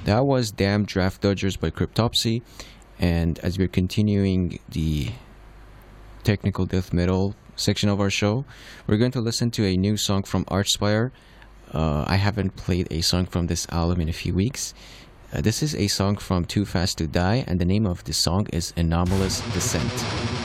That was Damn Draft Dodgers by Cryptopsy. And as we're continuing the technical death metal section of our show, we're going to listen to a new song from Archspire. I haven't played a song from this album in a few weeks. This is a song from Too Fast to Die, and the name of the song is Anomalous Descent.